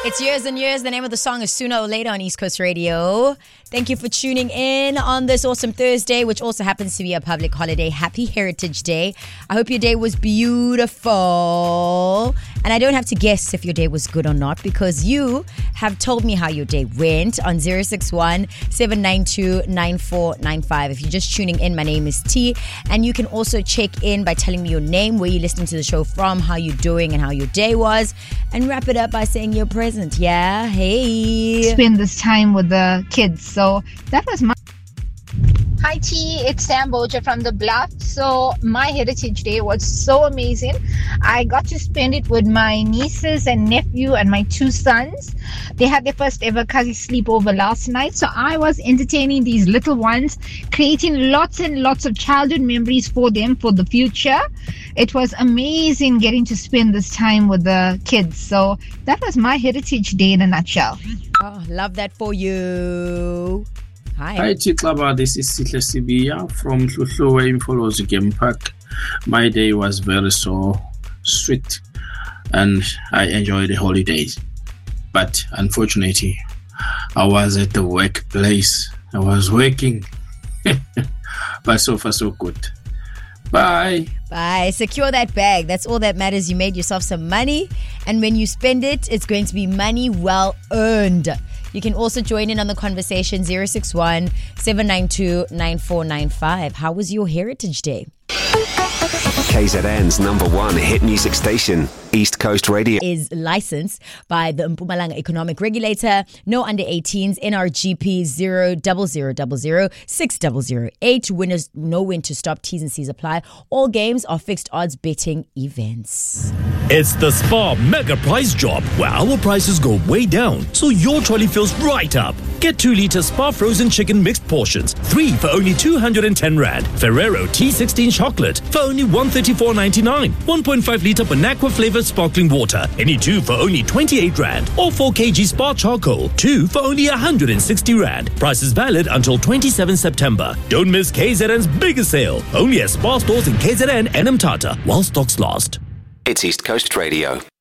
It's Years and Years. The name of the song is Sooner or Later on East Coast Radio. Thank you for tuning in on this awesome Thursday, which also happens to be a public holiday. Happy Heritage Day. I hope your day was beautiful. And I don't have to guess if your day was good or not because you have told me how your day went on 061-792-9495. If you're just tuning in, my name is T. And you can also check in by telling me your name, where you're listening to the show from, how you're doing and how your day was. And wrap it up by saying you're present. Yeah, hey. Spend this time with the kids. So that was my... Hi T, it's Sam Boja from The Bluff. So my Heritage Day was so amazing. I got to spend it with my nieces and nephew and my two sons. They had their first ever Kazi sleepover last night. So I was entertaining these little ones, creating lots and lots of childhood memories for them for the future. It was amazing getting to spend this time with the kids. So that was my Heritage Day in a nutshell. Oh, love that for you. Hi Chitlaba, this is Sihle Sibiya from Hluhluwe in Mfolozi Game Park. My day was very so sweet and I enjoyed the holidays. But unfortunately, I was at the workplace. I was working. But so far so good. Bye. Bye. Secure that bag. That's all that matters. You made yourself some money. And when you spend it, it's going to be money well earned. You can also join in on the conversation 061-792-9495. How was your Heritage Day? KZN's #1 hit music station, East Coast Radio. Is licensed by the Mpumalanga Economic Regulator. No under 18s. NRGP 0000608. Winners know when to stop. T's and C's apply. All games are fixed odds betting events. It's the Spar Mega Prize Drop, where our prices go way down, so your trolley fills right up. Get 2-litre Spar frozen chicken mixed portions, 3 for only 210 Rand. Ferrero T16 chocolate for only 134.99. 1.5-litre Bonaqua flavoured sparkling water, any 2 for only 28 Rand. Or 4 kg Spar charcoal, 2 for only 160 Rand. Price is valid until 27 September. Don't miss KZN's biggest sale, only at Spar stores in KZN and Mthatha, while stocks last. It's East Coast Radio.